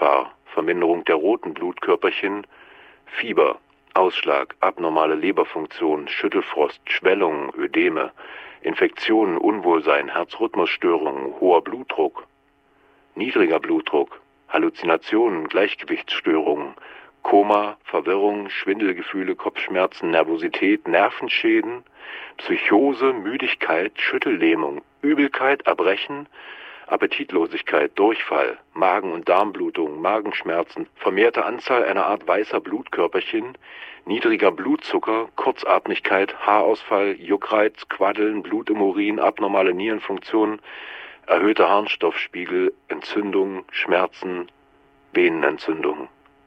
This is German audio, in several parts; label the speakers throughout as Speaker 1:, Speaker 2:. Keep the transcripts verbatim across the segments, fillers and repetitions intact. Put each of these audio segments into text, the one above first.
Speaker 1: Lebensgefahr, Verminderung der roten Blutkörperchen, Fieber, Ausschlag, abnormale Leberfunktion, Schüttelfrost, Schwellungen, Ödeme, Infektionen, Unwohlsein, Herzrhythmusstörungen, hoher Blutdruck, niedriger Blutdruck, Halluzinationen, Gleichgewichtsstörungen, Koma, Verwirrung, Schwindelgefühle, Kopfschmerzen, Nervosität, Nervenschäden, Psychose, Müdigkeit, Schüttellähmung, Übelkeit, Erbrechen, Appetitlosigkeit, Durchfall, Magen- und Darmblutung, Magenschmerzen, vermehrte Anzahl einer Art weißer Blutkörperchen, niedriger Blutzucker, Kurzatmigkeit, Haarausfall, Juckreiz, Quaddeln, Blut im Urin, abnormale Nierenfunktion, erhöhter Harnstoffspiegel, Entzündung, Schmerzen, Venenentzündung.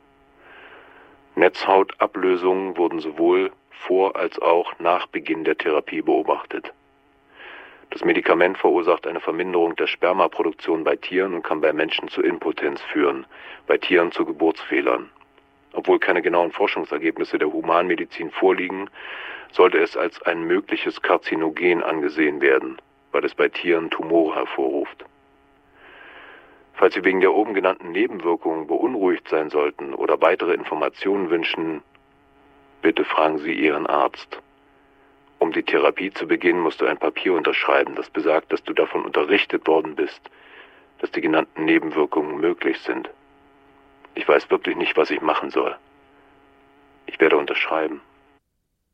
Speaker 1: Netzhautablösungen wurden sowohl vor als auch nach Beginn der Therapie beobachtet. Das Medikament verursacht eine Verminderung der Spermaproduktion bei Tieren und kann bei Menschen zu Impotenz führen, bei Tieren zu Geburtsfehlern. Obwohl keine genauen Forschungsergebnisse der Humanmedizin vorliegen, sollte es als ein mögliches Karzinogen angesehen werden, weil es bei Tieren Tumore hervorruft. Falls Sie wegen der oben genannten Nebenwirkungen beunruhigt sein sollten oder weitere Informationen wünschen, bitte fragen Sie Ihren Arzt. Um die Therapie zu beginnen, musst du ein Papier unterschreiben, das besagt, dass du davon unterrichtet worden bist, dass die genannten Nebenwirkungen möglich sind. Ich weiß wirklich nicht, was ich machen soll. Ich werde unterschreiben.